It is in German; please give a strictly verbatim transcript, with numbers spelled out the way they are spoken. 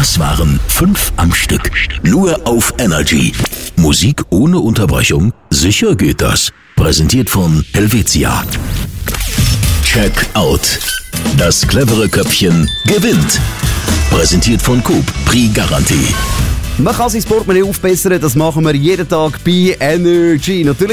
Das waren fünf am Stück. Nur auf Energy. Musik ohne Unterbrechung? Sicher geht das. Präsentiert von Helvetia. Check out. Das clevere Köpfchen gewinnt. Präsentiert von Coop. Prix Garantie. Man kann sein Portemonnaie aufbessern, das machen wir jeden Tag bei Energy. Natürlich